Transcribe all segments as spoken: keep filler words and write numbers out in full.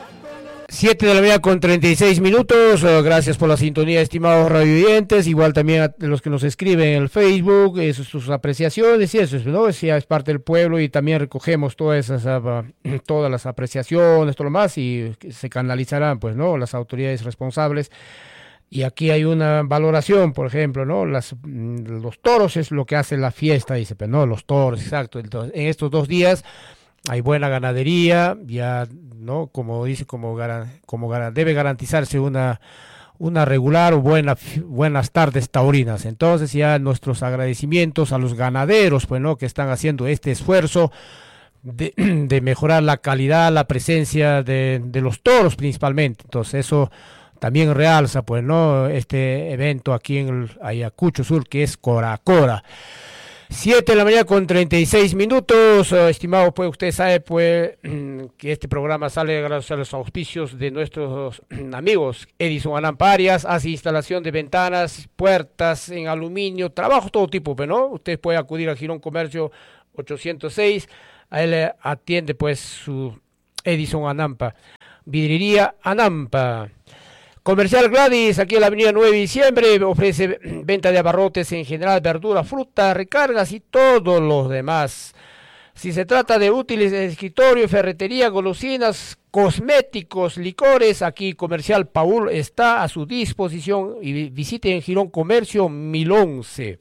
Siete de la mañana con treinta y seis minutos. Uh, gracias por la sintonía, estimados radioyentes. Igual también a los que nos escriben en el Facebook, eso, sus apreciaciones y eso, ¿no? Si es parte del pueblo y también recogemos todas esas, uh, todas las apreciaciones, todo lo más, y se canalizarán, pues, ¿no? Las autoridades responsables. Y aquí hay una valoración, por ejemplo, ¿no? Las, los toros es lo que hace la fiesta, dice, pero no, los toros, exacto. Entonces, en estos dos días hay buena ganadería, ya, ¿no? Como dice, como, como debe garantizarse una, una regular o buena, buenas tardes taurinas. Entonces ya nuestros agradecimientos a los ganaderos, pues, ¿no? Que están haciendo este esfuerzo de, de mejorar la calidad, la presencia de, de los toros principalmente. Entonces eso también realza, pues, ¿no? Este evento aquí en el Ayacucho Sur, que es Cora Cora. Siete de la mañana con treinta y seis minutos, uh, estimado, pues usted sabe, pues, que este programa sale gracias a los auspicios de nuestros amigos Edison Anampa Arias, hace instalación de ventanas, puertas en aluminio, trabajo todo tipo, pues, ¿no? Usted puede acudir a Girón Comercio ochocientos seis, a él le atiende, pues, su Edison Anampa. Vidriería Anampa. Comercial Gladys, aquí en la avenida nueve de diciembre, ofrece venta de abarrotes en general, verdura, fruta, recargas y todos los demás. Si se trata de útiles de escritorio, ferretería, golosinas, cosméticos, licores, aquí Comercial Paul está a su disposición y visite en Girón Comercio mil once.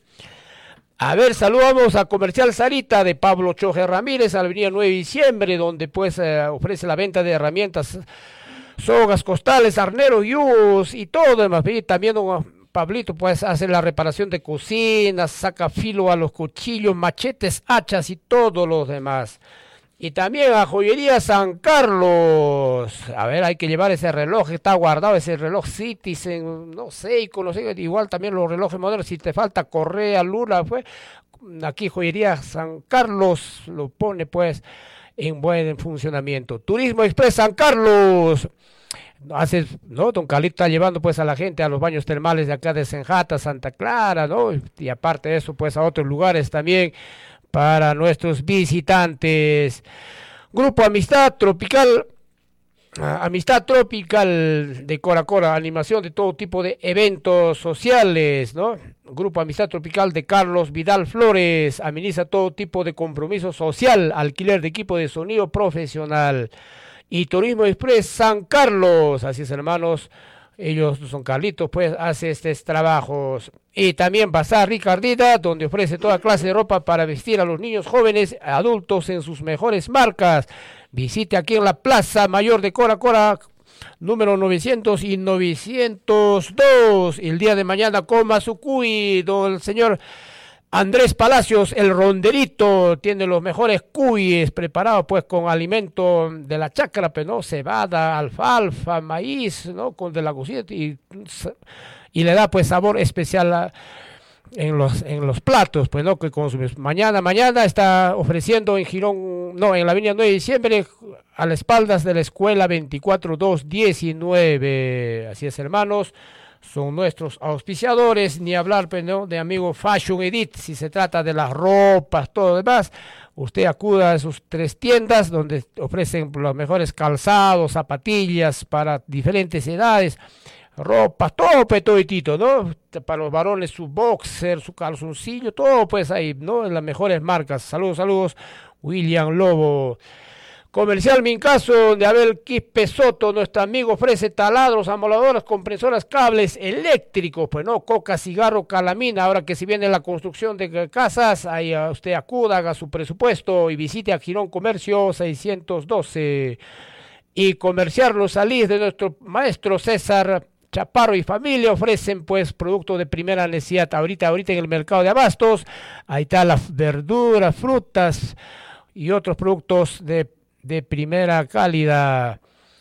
A ver, saludamos a Comercial Sarita de Pablo Choje Ramírez, a la avenida nueve de diciembre, donde pues eh, ofrece la venta de herramientas, sogas, costales, arneros, yugos y todo demás. Y también don Pablito pues hace la reparación de cocinas, saca filo a los cuchillos, machetes, hachas y todos los demás. Y también a Joyería San Carlos. A ver, hay que llevar ese reloj, está guardado ese reloj Citizen, no sé, no sé, igual también los relojes modernos, si te falta correa, luna, pues, aquí Joyería San Carlos lo pone pues en buen funcionamiento. Turismo Express San Carlos. Hace, ¿no? Don Calito está llevando pues a la gente a los baños termales de acá de Senjata, Santa Clara, ¿no? Y aparte de eso pues a otros lugares también para nuestros visitantes. Grupo Amistad Tropical, Amistad Tropical de Cora Cora, animación de todo tipo de eventos sociales, ¿no? Grupo Amistad Tropical de Carlos Vidal Flores, ameniza todo tipo de compromiso social, alquiler de equipo de sonido profesional. Y Turismo Express San Carlos, así es, hermanos, ellos son Carlitos, pues hace estos trabajos. Y también Bazar Ricardita, donde ofrece toda clase de ropa para vestir a los niños, jóvenes, adultos en sus mejores marcas. Visite aquí en la Plaza Mayor de Cora Cora, número novecientos y novecientos dos. El día de mañana coma su cuy, don el señor Andrés Palacios, el ronderito, tiene los mejores cuyes preparados pues con alimento de la chacra, pues, ¿no? Cebada, alfalfa, maíz, ¿no? Con de la cocina y, y le da pues sabor especial a, en los en los platos, pues, ¿no? Que consumes. Mañana, mañana está ofreciendo en Girón, no, en la avenida nueve de diciembre, a las espaldas de la escuela veinticuatro dos diecinueve. Así es, hermanos. Son nuestros auspiciadores, ni hablar, pues, ¿no? De amigo Fashion Edit, si se trata de las ropas, todo lo demás, usted acuda a sus tres tiendas donde ofrecen los mejores calzados, zapatillas para diferentes edades, ropa, todo petitito, ¿no? Para los varones su boxer, su calzoncillo, todo pues ahí, ¿no? En las mejores marcas. Saludos, saludos, William Lobo. Comercial Mincaso de Abel Quispe Soto, nuestro amigo ofrece taladros, amoladoras, compresoras, cables eléctricos, pues no, coca, cigarro, calamina. Ahora que si viene la construcción de casas, ahí usted acuda, haga su presupuesto y visite a Girón Comercio seiscientos doce. Y Comercial Rosalís de nuestro maestro César Chaparro y familia ofrecen pues productos de primera necesidad. Ahorita, ahorita en el mercado de abastos, ahí está las verduras, frutas y otros productos de de primera calidad.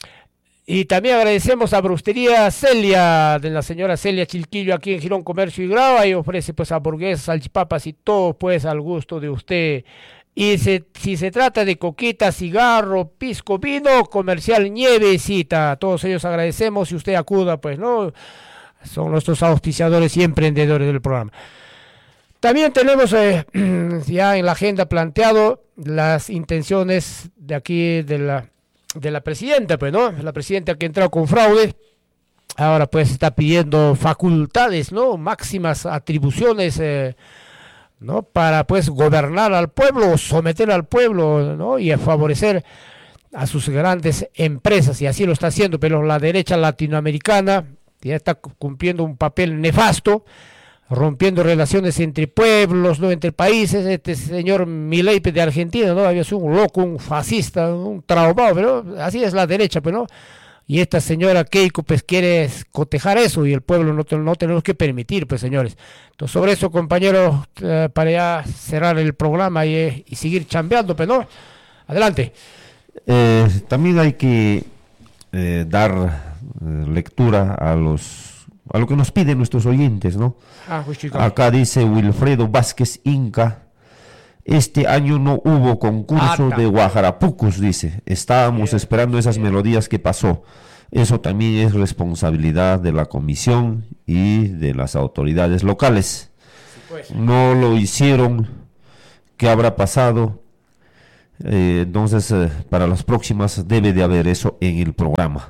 Y también agradecemos a Brustería Celia, de la señora Celia Chilquillo, aquí en Girón Comercio y Grava, y ofrece pues hamburguesas, salchipapas y todo pues al gusto de usted. Y se, si se trata de coquita, cigarro, pisco, vino, Comercial Nievecita, a todos ellos agradecemos y usted acuda, pues, ¿no? Son nuestros auspiciadores y emprendedores del programa. También tenemos eh, ya en la agenda planteado las intenciones de aquí de la de la presidenta, pues, ¿no? La presidenta que ha entrado con fraude, ahora pues está pidiendo facultades, ¿no? Máximas atribuciones, eh, ¿no? Para pues gobernar al pueblo, someter al pueblo, ¿no? Y a favorecer a sus grandes empresas, y así lo está haciendo, pero la derecha latinoamericana ya está cumpliendo un papel nefasto, rompiendo relaciones entre pueblos, no entre países. Este señor Milei de Argentina, ¿no? Había sido un loco, un fascista, un traumado, pero así es la derecha, pero no. Y esta señora Keiko pues quiere cotejar eso, y el pueblo no, no tenemos que permitir, pues, señores. Entonces, sobre eso, compañeros, eh, para ya cerrar el programa y, y seguir chambeando, pues, ¿no? Adelante. Eh, también hay que eh, dar eh, lectura a los a lo que nos piden nuestros oyentes, ¿no? Ah, pues, acá dice Wilfredo Vázquez Inca: este año no hubo concurso ah, de Guajarapucos, dice. Estábamos bien, esperando esas bien. melodías que pasó. Eso también es responsabilidad de la comisión y de las autoridades locales. Sí, pues. No lo hicieron. ¿Qué habrá pasado? Eh, entonces, eh, para las próximas debe de haber eso en el programa.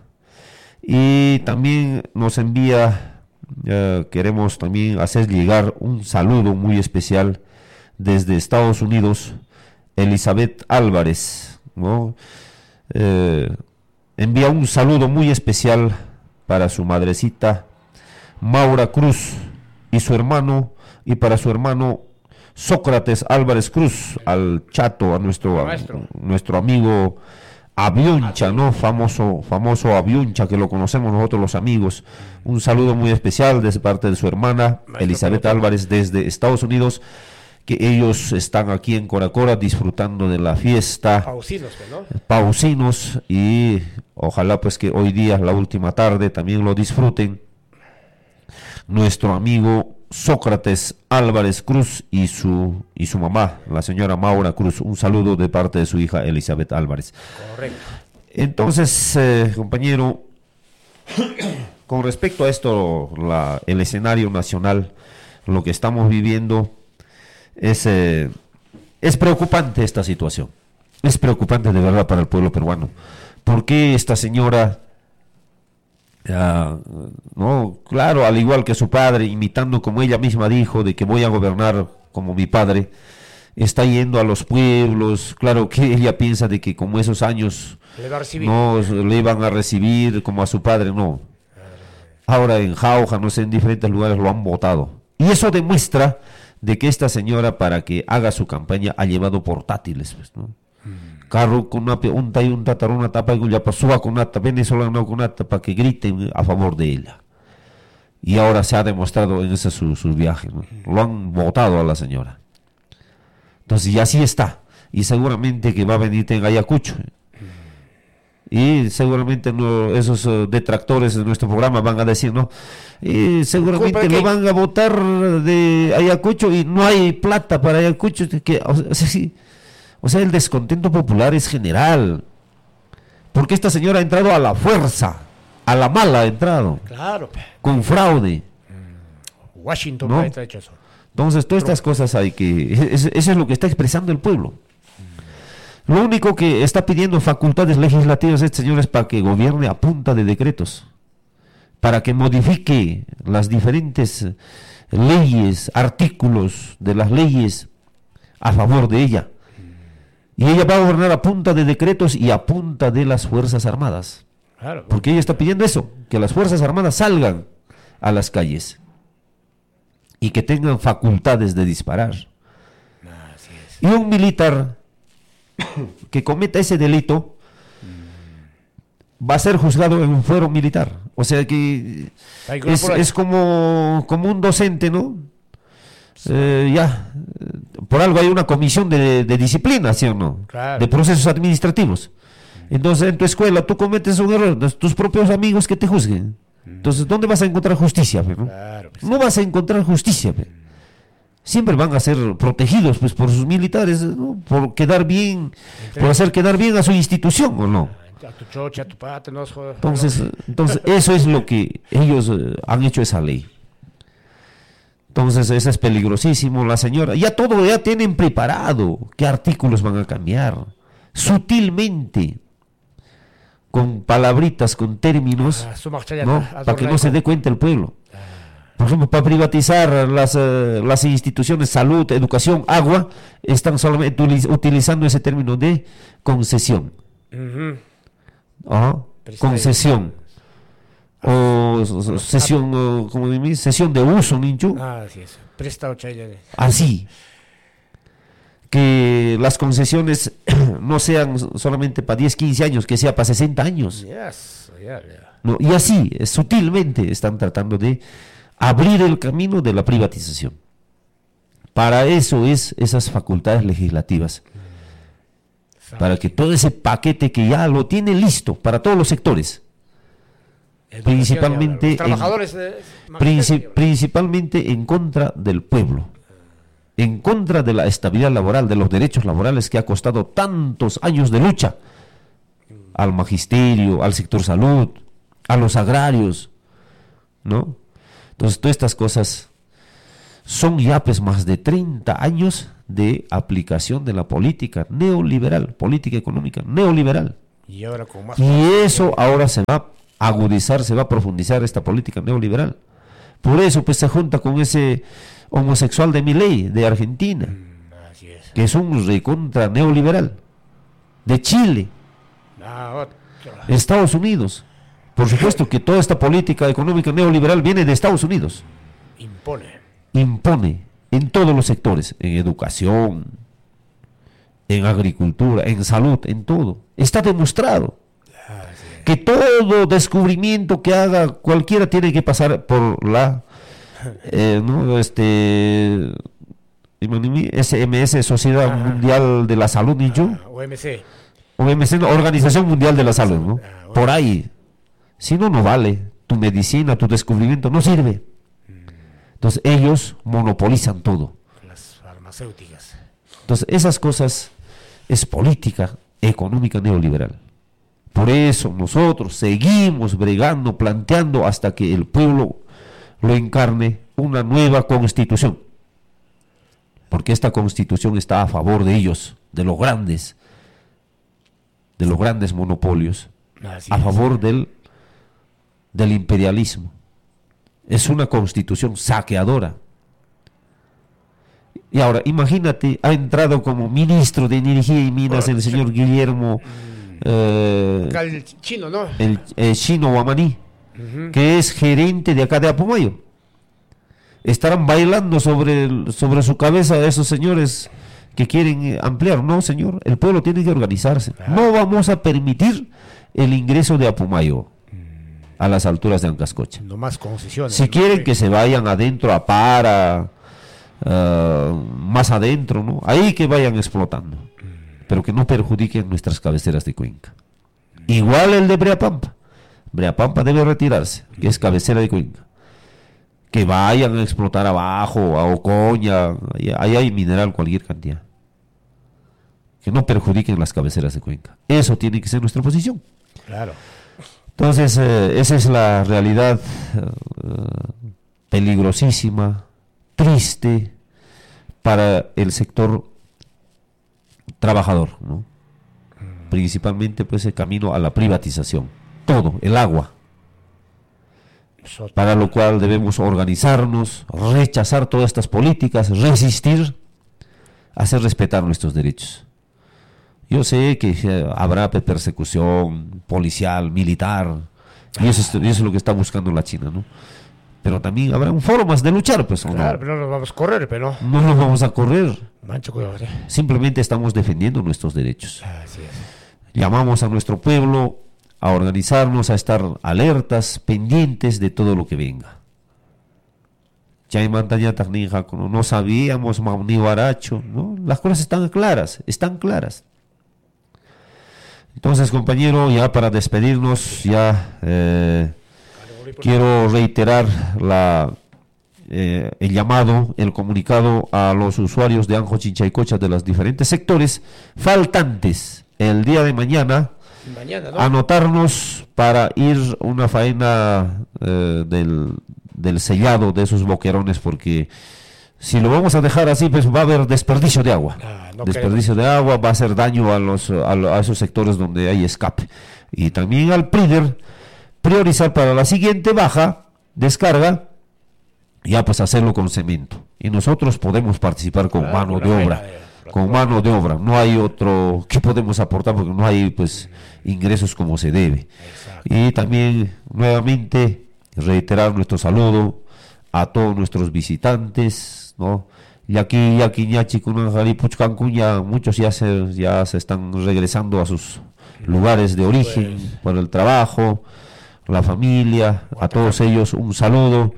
Y también nos envía, eh, queremos también hacer llegar un saludo muy especial desde Estados Unidos, Elizabeth Álvarez, ¿no? Eh, envía un saludo muy especial para su madrecita Maura Cruz y su hermano, y para su hermano Sócrates Álvarez Cruz, al Chato, a nuestro, a, nuestro amigo Aviuncha, ¿no? Famoso, famoso Aviuncha, que lo conocemos nosotros los amigos. Un saludo muy especial de parte de su hermana Elizabeth Álvarez desde Estados Unidos, que ellos están aquí en Coracora disfrutando de la fiesta Pausinos, ¿no? Pausinos, y ojalá pues que hoy día, la última tarde, también lo disfruten nuestro amigo Sócrates Álvarez Cruz y su y su mamá, la señora Maura Cruz. Un saludo de parte de su hija Elizabeth Álvarez. Correcto. Entonces, eh, compañero, con respecto a esto, la, el escenario nacional, lo que estamos viviendo, es, eh, es preocupante esta situación. Es preocupante de verdad para el pueblo peruano. ¿Por qué esta señora... Uh, no, claro, al igual que su padre, imitando como ella misma dijo, de que voy a gobernar como mi padre, está yendo a los pueblos? Claro que ella piensa de que como esos años le va a recibir. No le iban a recibir como a su padre, no. Ahora en Jauja, no sé, en diferentes lugares lo han votado. Y eso demuestra de que esta señora, para que haga su campaña, ha llevado portátiles, pues, ¿no? Carro con una unta y un tataruna tapa y ya pasó con nata, venezolano con nata, para que griten a favor de ella. Y ahora se ha demostrado en ese su, su viaje, ¿no? Lo han votado a la señora. Entonces, y así está. Y seguramente que va a venir en Ayacucho. Y seguramente no, esos uh, detractores de nuestro programa van a decir, ¿no? Y seguramente lo van a votar de Ayacucho y no hay plata para Ayacucho. Que, o sea, sí. O sea, el descontento popular es general, porque esta señora ha entrado a la fuerza, a la mala ha entrado, claro, con fraude. Washington, ¿no? Está hecho eso. Entonces, todas estas cosas hay que, eso es lo que está expresando el pueblo. Lo único que está pidiendo facultades legislativas este señor es para que gobierne a punta de decretos, para que modifique las diferentes leyes, artículos de las leyes a favor de ella. Y ella va a gobernar a punta de decretos y a punta de las Fuerzas Armadas. Claro. Porque ella está pidiendo eso, que las Fuerzas Armadas salgan a las calles y que tengan facultades de disparar. Así es. Y un militar que cometa ese delito va a ser juzgado en un fuero militar. O sea que es, es como, como un docente, ¿no? Eh, ya, por algo hay una comisión de, de disciplina, ¿sí o no? Claro. De procesos administrativos. Entonces, en tu escuela tú cometes un error, tus propios amigos que te juzguen. Entonces, ¿dónde vas a encontrar justicia? ¿No? Claro, pues, no vas a encontrar justicia. Siempre van a ser protegidos, pues, por sus militares, ¿no? Por quedar bien, Entonces, por hacer quedar bien a su institución, ¿o no? A tu chocha, a tu pata, no jodas. Entonces, entonces, eso es lo que ellos eh, han hecho esa ley. Entonces, eso es peligrosísimo. La señora, ya todo ya tienen preparado, qué artículos van a cambiar, sutilmente. con palabritas, con términos, Ah, ¿no? Para que no se dé cuenta el pueblo. Por ejemplo, para privatizar las, uh, las instituciones, salud, educación, agua, están solamente utilizando ese término de concesión. Uh-huh. Ajá. Concesión. O sesión, o, como dice, sesión de uso, ninchu. Ah, así es. Prestado chayane. Así. Que las concesiones no sean solamente para diez, quince años, que sea para sesenta años. Yes, yeah, yeah. No, y así, sutilmente, están tratando de abrir el camino de la privatización. Para eso es esas facultades legislativas. Para que todo ese paquete que ya lo tiene listo para todos los sectores, Educación, principalmente los trabajadores en, de, princip, principalmente en contra del pueblo, en contra de la estabilidad laboral, de los derechos laborales que ha costado tantos años de lucha al magisterio, al sector salud, a los agrarios, ¿no? Entonces, todas estas cosas son ya pues más de treinta años de aplicación de la política neoliberal, política económica neoliberal. Y ahora con más. Y eso ahora se va a agudizar, se va a profundizar esta política neoliberal. Por eso pues se junta con ese homosexual de Milei, de Argentina, Mm, así es. que es un recontra neoliberal, de Chile, Ah, otro. Estados Unidos. Por supuesto que toda esta política económica neoliberal viene de Estados Unidos. Impone. Impone en todos los sectores, en educación, en agricultura, en salud, en todo. Está demostrado Ah, sí. que todo descubrimiento que haga cualquiera tiene que pasar por la eh, ¿no? este S M S, Sociedad Ajá. Mundial de la Salud, y yo, Ah, O M C. O M C, no, Organización Mundial de la Salud, ¿no? Ah, bueno. Por ahí. Si no, no vale. Tu medicina, tu descubrimiento no sirve. Entonces ellos monopolizan todo. Las farmacéuticas. Entonces esas cosas es política económica neoliberal. Por eso nosotros seguimos bregando, planteando hasta que el pueblo lo encarne una nueva constitución. Porque esta constitución está a favor de ellos, de los grandes, de los grandes monopolios, Así a es. favor del, del imperialismo. Es una constitución saqueadora. Y ahora, imagínate, ha entrado como ministro de Energía y Minas el señor Guillermo eh, Acá el chino, ¿no? el eh, Chino Guamaní, Ujú. que es gerente de acá de Apumayo. Estarán bailando sobre, el- sobre su cabeza esos señores que quieren eh, ampliar. No, señor, el pueblo tiene que organizarse. No vamos a permitir el ingreso de Apumayo a las alturas de Ancascocha. No más concesiones. Si ¿no? quieren que se vayan adentro a Para, ah, más adentro, ¿no? Ahí que vayan explotando, pero que no perjudiquen nuestras cabeceras de Cuenca. Igual el de Breapampa. Breapampa debe retirarse, que es cabecera de Cuenca. Que vayan a explotar abajo, a Ocoña, ahí, ahí hay mineral cualquier cantidad. Que no perjudiquen las cabeceras de Cuenca. Eso tiene que ser nuestra posición. Claro. Entonces, eh, esa es la realidad eh, peligrosísima, triste para el sector trabajador, ¿no? Principalmente pues el camino a la privatización, todo, el agua, Sot- para lo cual debemos organizarnos, rechazar todas estas políticas, resistir, hacer respetar nuestros derechos. Yo sé que eh, habrá pe- persecución policial, militar, y eso, es, y eso es lo que está buscando la China, ¿no? Pero también habrá formas de luchar, pues, ¿o no? Claro, pero no nos vamos a correr, pero no. No nos vamos a correr, Mancho, cuidado, ¿eh? simplemente estamos defendiendo nuestros derechos. Así es. Llamamos a nuestro pueblo a organizarnos, a estar alertas, pendientes de todo lo que venga. No sabíamos, ni baracho, ¿no? Las cosas están claras, están claras. Entonces, compañero, ya para despedirnos, ya eh, quiero reiterar la, eh, el llamado, el comunicado a los usuarios de Anjo Chinchaycocha de los diferentes sectores faltantes el día de mañana. Mañana, ¿no? Anotarnos para ir una faena eh, del, del sellado de esos boquerones, porque si lo vamos a dejar así, pues va a haber desperdicio de agua. Ah, no desperdicio de agua, va a hacer daño a los a, lo- a esos sectores donde hay escape. Y también al Prider priorizar para la siguiente baja, descarga, ya pues hacerlo con cemento. Y nosotros podemos participar con Claro, mano con de la obra, buena, eh, con mano de obra. No hay otro que podemos aportar porque no hay pues ingresos como se debe. Exacto. Y también nuevamente reiterar nuestro saludo a todos nuestros visitantes, ¿no? Y aquí, aquí Ñachi, Kunanjali, Puchcancún, ya muchos ya se, ya se están regresando a sus lugares de origen, Pues, por el trabajo, la familia, a todos ellos un saludo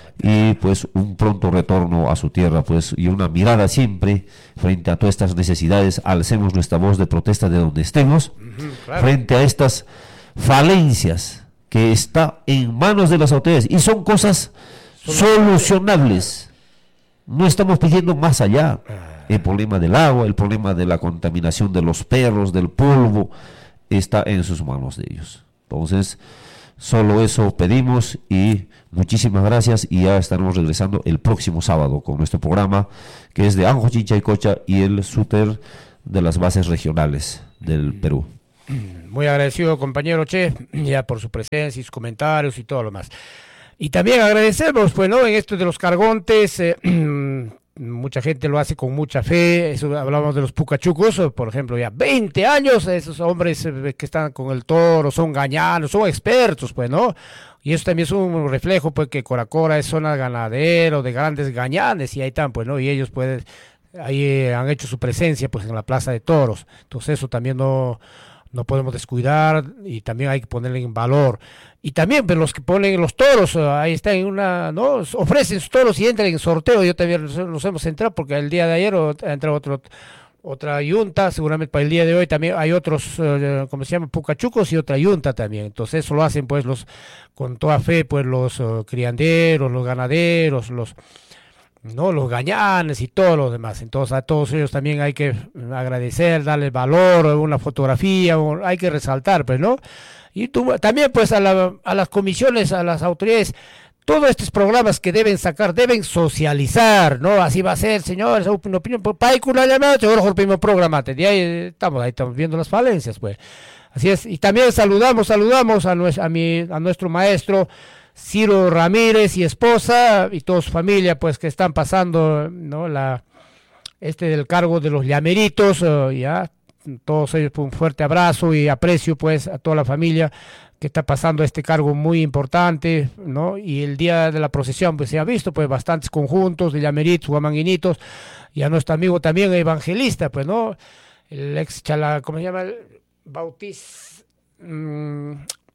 y pues un pronto retorno a su tierra, pues, y una mirada siempre frente a todas estas necesidades. Alcemos nuestra voz de protesta de donde estemos, Ujú, claro. frente a estas falencias que está en manos de las autoridades y son cosas solucionables. No estamos pidiendo más allá. El problema del agua, el problema de la contaminación de los perros, del polvo, está en sus manos de ellos. Entonces, solo eso pedimos y muchísimas gracias, y ya estaremos regresando el próximo sábado con nuestro programa que es de Anjo, Chincha y Cocha y el súter de las bases regionales del Perú. Muy agradecido, compañero Che, ya por su presencia y sus comentarios y todo lo más. Y también agradecemos, pues, ¿no? En esto de los cargontes, eh, mucha gente lo hace con mucha fe. Eso, hablamos de los pucachucos, por ejemplo, ya veinte años, esos hombres eh, que están con el toro, son gañanos, son expertos, pues, ¿no? Y eso también es un reflejo, pues, que Coracora es zona ganadero, de grandes gañanes, y ahí están, pues, ¿no? Y ellos, pues, ahí eh, han hecho su presencia, pues, en la plaza de toros. Entonces eso también no... no podemos descuidar y también hay que ponerle en valor. Y también pues, los que ponen los toros, ahí están en una, ¿no? Ofrecen sus toros y entran en sorteo. Yo también los hemos entrado porque el día de ayer ha entrado otro, otra yunta, seguramente para el día de hoy también hay otros, uh, ¿cómo se llama? Pucachucos y otra yunta también. Entonces eso lo hacen pues los, con toda fe, pues los uh, crianderos, los ganaderos, los... no, los gañanes y todo lo demás. Entonces a todos ellos también hay que agradecer, darle valor, una fotografía, hay que resaltar, pues, ¿no? Y tú, también pues a, la, a las comisiones, a las autoridades, todos estos programas que deben sacar, deben socializar, ¿no? Así va a ser, señores, una opinión, para una llamada, seguro el primer programa, y ahí estamos, ahí estamos viendo las falencias, pues. Así es, y también saludamos, saludamos a, nues, a, mi, a nuestro maestro Ciro Ramírez y esposa y toda su familia, pues que están pasando, ¿no? La este del cargo de los llameritos, uh, ya todos ellos pues, un fuerte abrazo y aprecio pues a toda la familia que está pasando este cargo muy importante, ¿no? Y el día de la procesión pues se ha visto pues bastantes conjuntos de llameritos, guamanguinitos, y a nuestro amigo también evangelista, pues, ¿no? El ex chala, ¿cómo se llama? Bautiz mmm,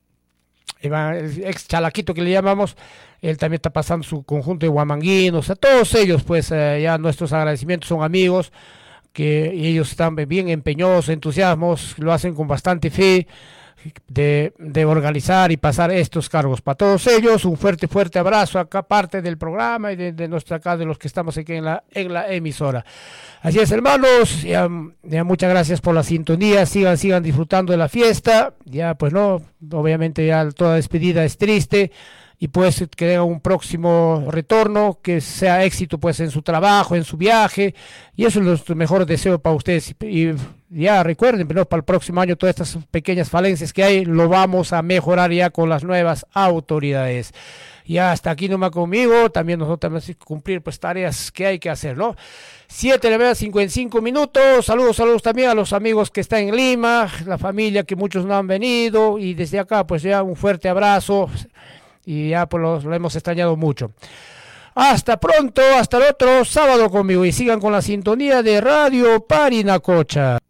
el ex chalaquito que le llamamos, él también está pasando su conjunto de guamanguinos, a todos ellos pues eh, ya nuestros agradecimientos, son amigos que ellos están bien empeñosos, entusiasmos, lo hacen con bastante fe de, de organizar y pasar estos cargos. Para todos ellos un fuerte fuerte abrazo acá parte del programa y de, de nuestra acá de los que estamos aquí en la, en la emisora. Así es, hermanos, ya, ya muchas gracias por la sintonía, sigan, sigan disfrutando de la fiesta, ya pues no, obviamente ya toda despedida es triste, y pues que tengan un próximo retorno, que sea éxito pues en su trabajo, en su viaje, y eso es nuestro mejor deseo para ustedes, y, y ya recuerden, ¿no? Para el próximo año todas estas pequeñas falencias que hay, lo vamos a mejorar ya con las nuevas autoridades. Ya hasta aquí nomás conmigo, también nosotros tenemos que cumplir pues tareas que hay que hacer, ¿no? siete de la mañana, cincuenta y cinco minutos, saludos, saludos también a los amigos que están en Lima, la familia que muchos no han venido, y desde acá pues ya un fuerte abrazo, y ya pues lo, lo hemos extrañado mucho. Hasta pronto, hasta el otro sábado conmigo, y sigan con la sintonía de Radio Parinacocha.